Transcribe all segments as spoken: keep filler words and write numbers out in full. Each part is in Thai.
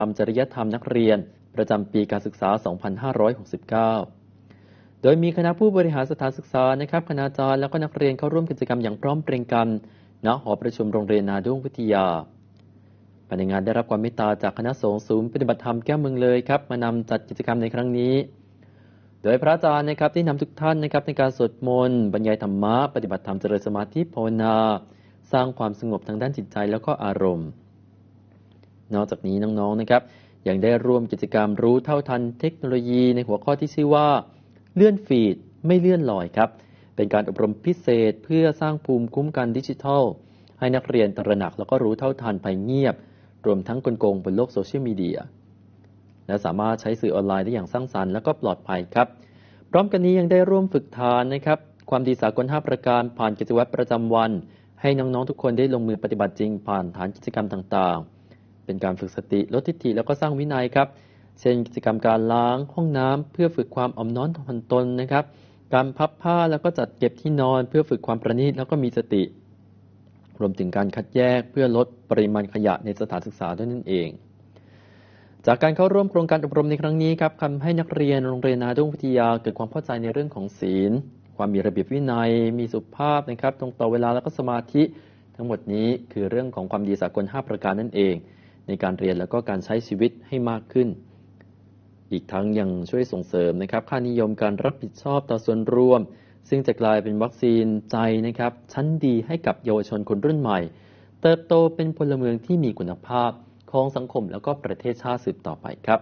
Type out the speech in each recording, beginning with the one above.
รมจริยธรรมนักเรียนประจำปีการศึกษา สองพันห้าร้อยหกสิบเก้า โดยมีคณะผู้บริหารสถานศึกษานะครับคณาจารย์และก็นักเรียนเข้าร่วมกิจกรรมอย่างพร้อมเพรียงกันณหอประชุมโรงเรียนนาดุ้งวิทยาภายในงานได้รับความเมตตาจากคณะสงฆ์ศูนย์ปฏิบัติธรรมแก้วเมืองเลยครับมานำจัดกิจกรรมในครั้งนี้โดยพระอาจารย์นะครับได้นำทุกท่านนะครับในการสวดมนต์บรรยายธรรมะปฏิบัติธรรมเจริญสมาธิภาวนาสร้างความสงบทางด้านจิตใจแล้วก็อารมณ์นอกจากนี้น้องๆนะครับยังได้ร่วมกิจกรรมรู้เท่าทันเทคโนโลยีในหัวข้อที่ชื่อว่าเลื่อนฟีดไม่เลื่อนลอยครับเป็นการอบรมพิเศษเพื่อสร้างภูมิคุ้มกันดิจิทัลให้นักเรียนตระหนักแล้วก็รู้เท่าทันภัยเงียบรวมทั้งกลโกงบนโลกโซเชียลมีเดียและสามารถใช้สื่อออนไลน์ได้อย่างสร้างสรรค์และก็ปลอดภัยครับพร้อมกันนี้ยังได้ร่วมฝึกทานนะครับความดีสากลห้าประการผ่านกิจวัตรประจำวันให้น้องๆทุกคนได้ลงมือปฏิบัติจริงผ่านฐานกิจกรรมต่างๆเป็นการฝึกสติลดทิฏฐิแล้วก็สร้างวินัยครับเช่นกิจกรรมการล้างห้องน้ำเพื่อฝึกความอ่อนน้อมถ่อมตนนะครับการพับผ้าแล้วก็จัดเก็บที่นอนเพื่อฝึกความประณีตแล้วก็มีสติรวมถึงการคัดแยกเพื่อลดปริมาณขยะในสถานศึกษาด้วยนั่นเองจากการเข้าร่วมโครงการอบรมในครั้งนี้ครับทำให้นักเรียนโรงเรียนนาดุ้งวิทยาเกิดความเข้าใจในเรื่องของศีลความมีระเบียบวินัยมีสุภาพนะครับตรงต่อเวลาแล้วก็สมาธิทั้งหมดนี้คือเรื่องของความดีสากลห้าประการนั่นเองในการเรียนแล้วก็การใช้ชีวิตให้มากขึ้นอีกทั้งยังช่วยส่งเสริมนะครับค่านิยมการรับผิดชอบต่อส่วนรวมซึ่งจะกลายเป็นวัคซีนใจนะครับชั้นดีให้กับเยาวชนคนรุ่นใหม่เติบโตเป็นพลเมืองที่มีคุณภาพของสังคมแล้วก็ประเทศชาติสืบต่อไปครับ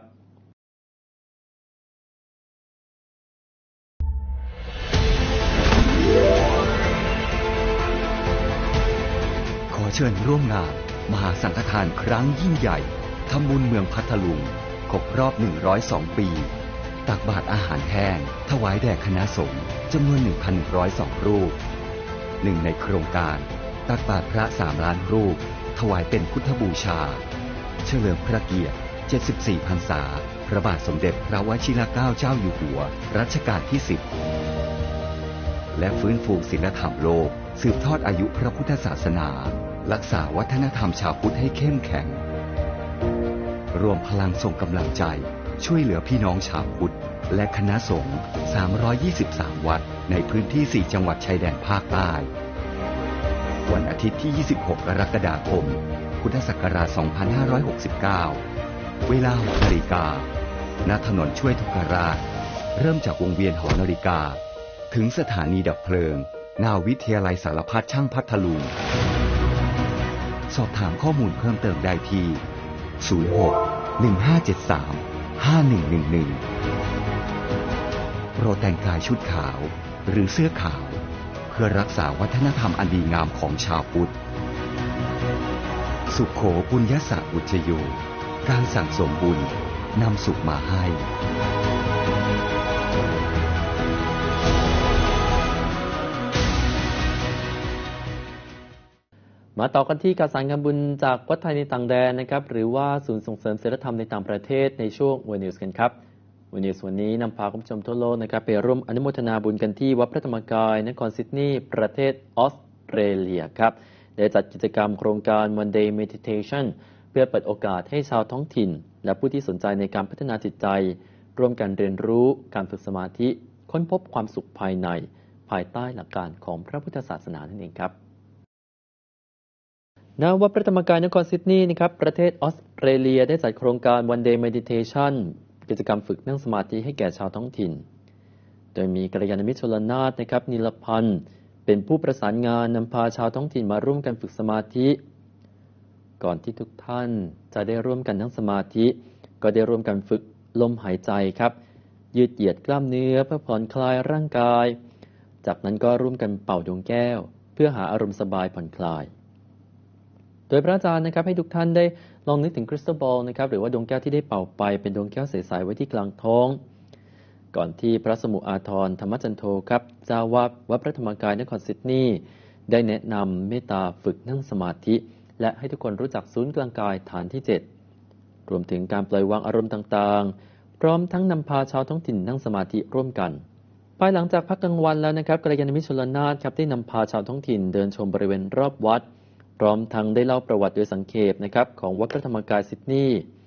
ขอเชิญร่วมงานมหาสังฆทานครั้งยิ่งใหญ่ทำบุญเมืองพัทลุงครบรอบหนึ่งร้อยสองปีตักบาตรอาหารแห้งถวายแด่คณะสงฆ์จำนวน หนึ่งพันหนึ่งร้อยสอง รูปหนึ่งในโครงการตักบาตรพระสามล้านรูปถวายเป็นพุทธบูชาเฉลิมพระเกียรติเจ็ดสิบสี่พรรษาพระบาทสมเด็จพระวชิรเกล้าเจ้าอยู่หัวรัชกาลที่สิบและฟื้นฟูศีลธรรมโลกสืบทอดอายุพระพุทธศาสนารักษาวัฒนธรรมชาวพุทธให้เข้มแข็งรวมพลังส่งกำลังใจช่วยเหลือพี่น้องชาวพุทธและคณะสงฆ์สามร้อยยี่สิบสามวัดในพื้นที่สี่จังหวัดชายแดนภาคใต้วันอาทิตย์ที่ยี่สิบหกกรกฎาคมพุทธศักราชสองพันห้าร้อยหกสิบเก้าเวลา หกนาฬิกาณถนนช่วยทุกราชเริ่มจากวงเวียนหอนาฬิกาถึงสถานีดับเพลิงหน้าวิทยาลัยสารพัดช่างพัทลุงสอบถามข้อมูลเพิ่มเติมได้ที่ศูนย์ หก หนึ่ง ห้า เจ็ด สาม ห้า หนึ่ง หนึ่ง หนึ่งโปรดแต่งกายชุดขาวหรือเสื้อขาวเพื่อรักษาวัฒนธรรมอันดีงามของชาวพุทธสุขโขปุญญสะอุจโยการสั่งสมบุญนำสุขมาให้มาต่อกันที่การสานงานบุญจากวัดไทยในต่างแดนนะครับหรือว่าศูนย์ส่งเสริมศีลธรรมในต่างประเทศในช่วงวันนิวส์กันครับวันนิวส์วันนี้นำพาคุณผู้ชมทั่วโลกนะครับไปร่วมอนุโมทนาบุญกันที่วัดพระธรรมกายนครซิดนีย์ประเทศออสเตรเลียครับได้จัดกิจกรรมโครงการ One Day Meditation เพื่อเปิดโอกาสให้ชาวท้องถิ่นและผู้ที่สนใจในการพัฒนาจิตใจร่วมกันเรียนรู้การฝึกสมาธิค้นพบความสุขภายในภายใต้หลักการของพระพุทธศาสนานั่นเองครับณวัดพระธรรมกายนครซิดนีย์นะครับประเทศออสเตรเลียได้จัดโครงการ One Day Meditation กิจกรรมฝึกนั่งสมาธิให้แก่ชาวท้องถิ่นโดยมีกัลยาณมิตรชลนาถนะครับนิลพันธ์เป็นผู้ประสานงานนำพาชาวท้องถิ่นมาร่วมกันฝึกสมาธิก่อนที่ทุกท่านจะได้ร่วมกันนั่งสมาธิก็ได้ร่วมกันฝึกลมหายใจครับยืดเหยียดกล้ามเนื้อเพื่อผ่อนคลายร่างกายจากนั้นก็ร่วมกันเป่าดวงแก้วเพื่อหาอารมณ์สบายผ่อนคลายโดยพระอาจารย์นะครับให้ทุกท่านได้ลองนึกถึงคริสตัลบอลนะครับหรือว่าดวงแก้วที่ได้เป่าไปเป็นดวงแก้วใสๆไว้ที่กลางท้องก่อนที่พระสมุอาทรธรรมจันโทครับเจ้าวาดวัดพระธรรมกายนครซิดนีย์ได้แนะนำเมตตาฝึกนั่งสมาธิและให้ทุกคนรู้จักศูนย์กลางกายฐานที่เจ็ดรวมถึงการปล่อยวางอารมณ์ต่างๆพร้อมทั้งนำพาชาวท้องถิ่นนั่งสมาธิร่วมกันภายหลังจากพักกลางวันแล้วนะครับกัลยาณมิตรชลนาถครับได้นำพาชาวท้องถิ่นเดินชมบริเวณรอบวัดพร้อมทั้งได้เล่าประวัติโดยสังเขปนะครับของวัดพระธรรมกายซิดนีย์